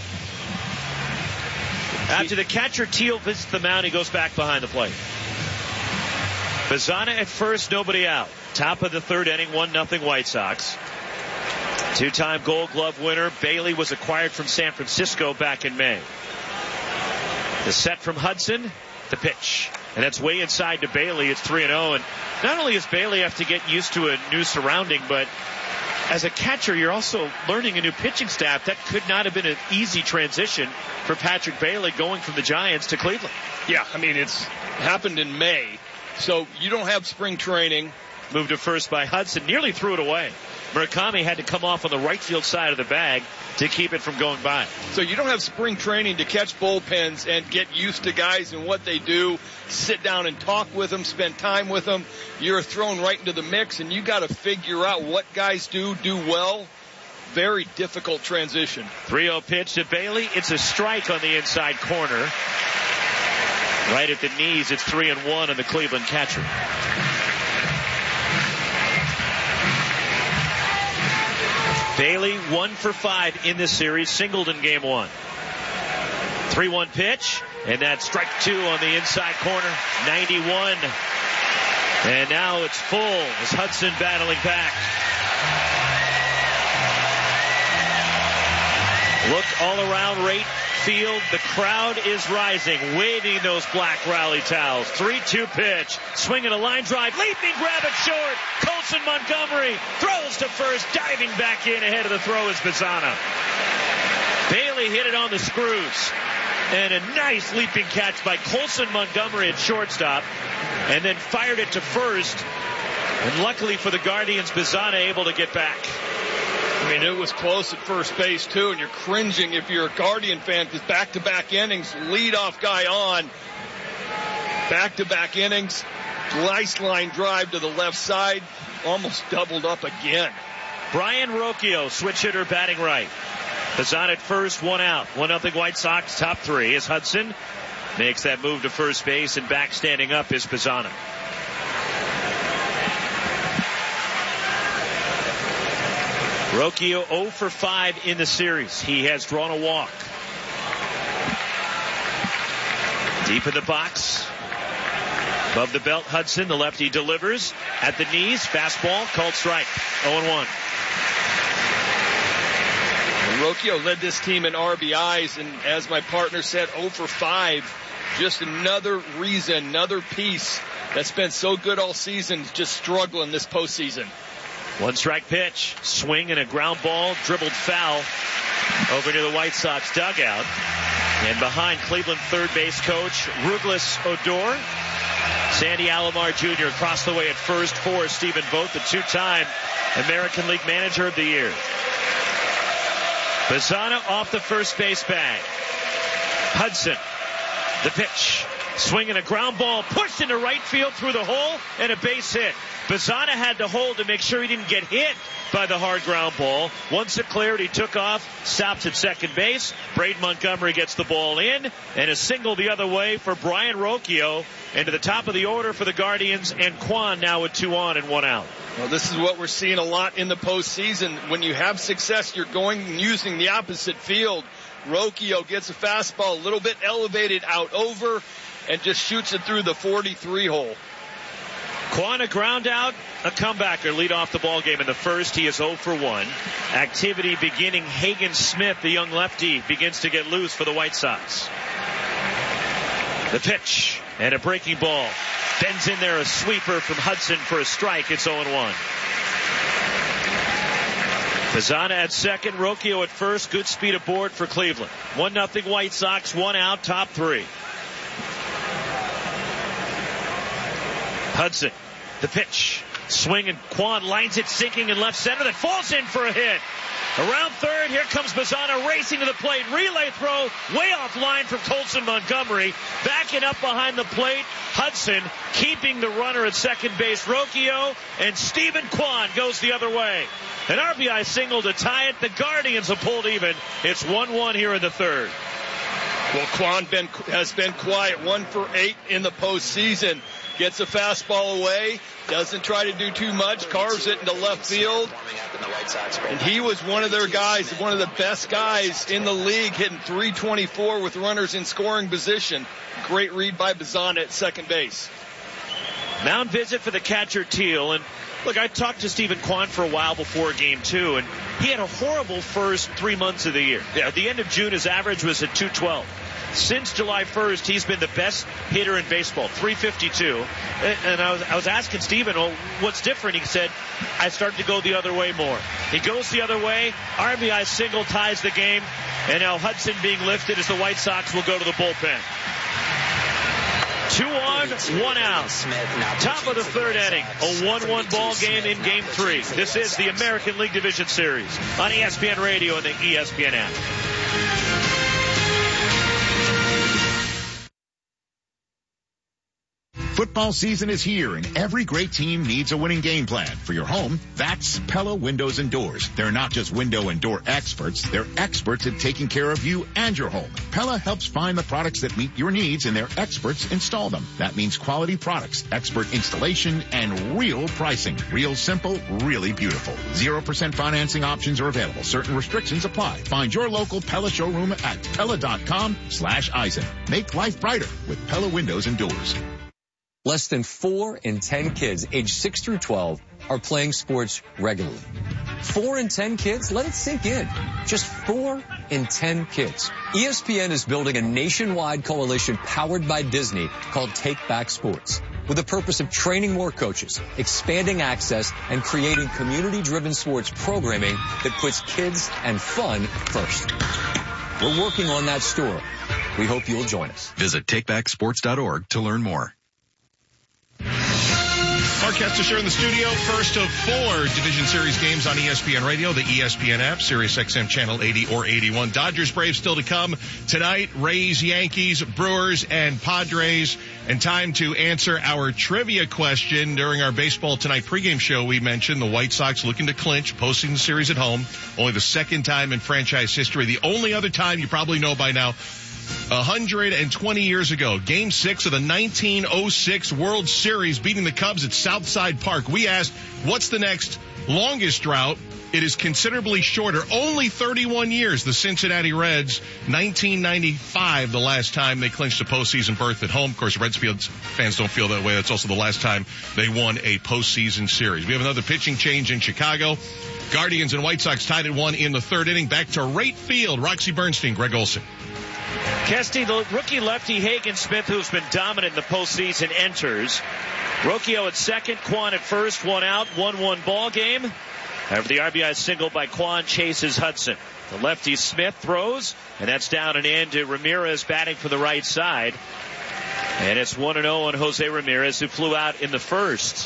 After the catcher Teal visits the mound, he goes back behind the plate. Bazzana at first, nobody out. Top of the third inning, one nothing White Sox. Two-time Gold Glove winner Bailey was acquired from San Francisco back in May. The set from Hudson, the pitch. And that's way inside to Bailey. It's three and oh. And not only does Bailey have to get used to a new surrounding, but as a catcher, you're also learning a new pitching staff. That could not have been an easy transition for Patrick Bailey going from the Giants to Cleveland. Yeah, I mean, it's happened in May. So you don't have spring training. Moved to first by Hudson. Nearly threw it away. Murakami had to come off on the right field side of the bag to keep it from going by. So you don't have spring training to catch bullpens and get used to guys and what they do, sit down and talk with them, spend time with them. You're thrown right into the mix, and you got to figure out what guys do, do well. Very difficult transition. three oh pitch to Bailey. It's a strike on the inside corner. Right at the knees, it's three and one on the Cleveland catcher. Bailey one for five in this series, singled in game one. three one pitch, and that's strike two on the inside corner, ninety-one. And now it's full as Hudson battling back. Look all around right field. The crowd is rising, waving those black rally towels. three two pitch. Swinging a line drive. Leaping grab it short. Colson Montgomery throws to first. Diving back in ahead of the throw is Bazzana. Bailey hit it on the screws. And a nice leaping catch by Colson Montgomery at shortstop. And then fired it to first. And luckily for the Guardians, Bazzana able to get back. I mean, it was close at first base, too, and you're cringing if you're a Guardian fan because back-to-back innings, leadoff guy on, back-to-back innings, nice line drive to the left side, almost doubled up again. Brian Rocchio, switch hitter, batting right. Bazzana at first, one out. one nothing White Sox, top three as Hudson makes that move to first base, and back standing up is Bazzana. Rocchio oh for five in the series. He has drawn a walk. Deep in the box. Above the belt, Hudson, the lefty delivers. At the knees, fastball, called strike. oh and one. Rocchio led this team in R B Is, and as my partner said, oh for five. Just another reason, another piece that's been so good all season, just struggling this postseason. One strike pitch, swing and a ground ball, dribbled foul over near the White Sox dugout. And behind Cleveland third base coach Rouglis Odor, Sandy Alomar Junior across the way at first for Stephen Vogt, the two-time American League Manager of the Year. Bazzana off the first base bag. Hudson, the pitch. Swinging a ground ball, pushed into right field through the hole, and a base hit. Bazzana had to hold to make sure he didn't get hit by the hard ground ball. Once it cleared, he took off, stops at second base. Braden Montgomery gets the ball in, and a single the other way for Brian Rocchio. And to the top of the order for the Guardians, and Kwan now with two on and one out. Well, this is what we're seeing a lot in the postseason. When you have success, you're going and using the opposite field. Rocchio gets a fastball a little bit elevated out over, and just shoots it through the forty-three hole. Kwan a ground out, a comebacker lead off the ball game in the first. He is oh for one. Activity beginning. Hagen Smith, the young lefty, begins to get loose for the White Sox. The pitch and a breaking ball. Bends in there, a sweeper from Hudson for a strike. It's oh and one. Bazzana at second, Rocchio at first. Good speed aboard for Cleveland. one nothing White Sox, one out, top three. Hudson, the pitch. Swing, and Kwan lines it sinking in left center. That falls in for a hit. Around third, here comes Bazzana racing to the plate. Relay throw, way off line from Colson Montgomery. Backing up behind the plate, Hudson keeping the runner at second base, Rocchio, and Stephen Kwan goes the other way. An R B I single to tie it. The Guardians have pulled even. It's one one here in the third. Well, Quan been, has been quiet, one for eight in the postseason. Gets a fastball away, doesn't try to do too much, carves it into left field. And he was one of their guys, one of the best guys in the league, hitting three twenty-four with runners in scoring position. Great read by Bazan at second base. Mound visit for the catcher, Teal. And look, I talked to Stephen Kwan for a while before game two, and he had a horrible first three months of the year. Yeah, at the end of June, his average was at two twelve. Since July first, he's been the best hitter in baseball, three fifty-two. And I was, I was asking Stephen, well, what's different? He said, I started to go the other way more. He goes the other way. R B I single ties the game. And now Hudson being lifted as the White Sox will go to the bullpen. Two on, one out. Top of the third inning. A one one ball game in game three. This is the American League Division Series on E S P N Radio and the E S P N app. Football season is here, and every great team needs a winning game plan. For your home, that's Pella Windows and Doors. They're not just window and door experts. They're experts at taking care of you and your home. Pella helps find the products that meet your needs, and their experts install them. That means quality products, expert installation, and real pricing. Real simple, really beautiful. zero percent financing options are available. Certain restrictions apply. Find your local Pella showroom at Pella.com slash Eisen. Make life brighter with Pella Windows and Doors. Less than four in ten kids aged six through twelve are playing sports regularly. Four in ten kids? Let it sink in. Just four in ten kids. E S P N is building a nationwide coalition powered by Disney called Take Back Sports, with the purpose of training more coaches, expanding access, and creating community-driven sports programming that puts kids and fun first. We're working on that story. We hope you'll join us. Visit take back sports dot org to learn more. Mark Kestisher in the studio. First of four Division Series games on E S P N Radio, the E S P N app, Sirius X M Channel eighty or eighty-one. Dodgers, Braves still to come tonight. Rays, Yankees, Brewers, and Padres. And time to answer our trivia question. During our Baseball Tonight pregame show, we mentioned the White Sox looking to clinch postseason series at home. Only the second time in franchise history. The only other time, you probably know by now, one hundred twenty years ago, Game six of the nineteen oh six World Series, beating the Cubs at Southside Park. We asked, what's the next longest drought? It is considerably shorter, only thirty-one years. The Cincinnati Reds, nineteen ninety-five, the last time they clinched a postseason berth at home. Of course, Reds fans don't feel that way. That's also the last time they won a postseason series. We have another pitching change in Chicago. Guardians and White Sox tied at one in the third inning. Back to right field. Roxy Bernstein, Greg Olson. Kesty, the rookie lefty Hagen Smith, who's been dominant in the postseason, enters. Rocchio at second, Quan at first, one out, one one ball game. After the R B I single by Quan chases Hudson. The lefty Smith throws, and that's down and in to Ramirez batting for the right side. And it's one and oh on Jose Ramirez, who flew out in the first.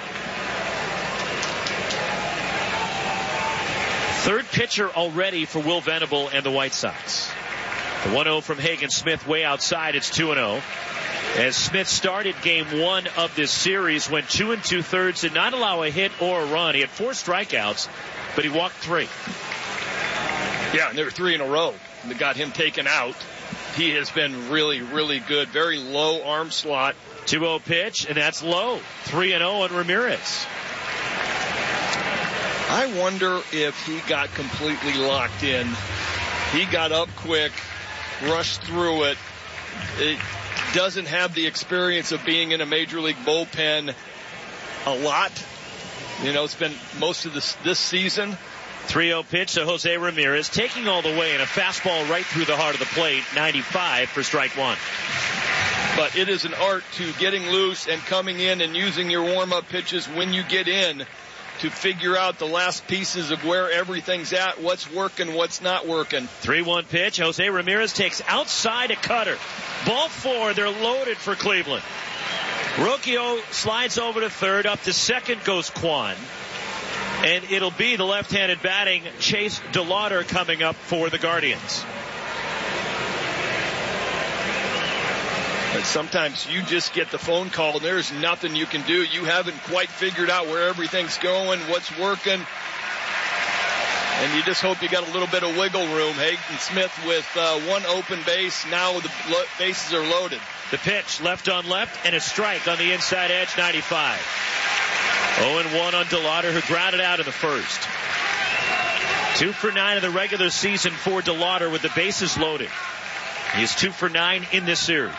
Third pitcher already for Will Venable and the White Sox. The one oh from Hagen Smith way outside. It's two and oh. As Smith started game one of this series, went two and two thirds, did not allow a hit or a run. He had four strikeouts, but he walked three. Yeah, and there were three in a row that got him taken out. He has been really, really good. Very low arm slot. two oh pitch, and that's low. three and oh on Ramirez. I wonder if he got completely locked in. He got up quick, rushed through it. It doesn't have the experience of being in a major league bullpen a lot. You know, it's been most of this, this season. three oh pitch to Jose Ramirez, taking all the way, and a fastball right through the heart of the plate, ninety-five for strike one. But it is an art to getting loose and coming in and using your warm-up pitches when you get in to figure out the last pieces of where everything's at, what's working, what's not working. three one pitch. Jose Ramirez takes outside a cutter. Ball four. They're loaded for Cleveland. Rocchio slides over to third. Up to second goes Quan. And it'll be the left-handed batting Chase DeLauder coming up for the Guardians. But sometimes you just get the phone call and there's nothing you can do. You haven't quite figured out where everything's going, what's working. And you just hope you got a little bit of wiggle room. Hayden Smith with uh, one open base. Now the lo- bases are loaded. The pitch, left on left, and a strike on the inside edge, ninety-five. oh and one on DeLauder, who grounded out in the first. Two for nine in the regular season for DeLauder with the bases loaded. He is two for nine in this series.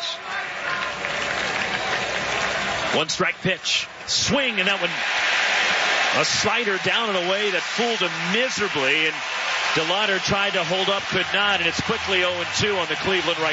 One strike pitch. Swing, and that one, a slider down and away that fooled him miserably. And DeLauder tried to hold up, could not, and it's quickly oh and two on the Cleveland right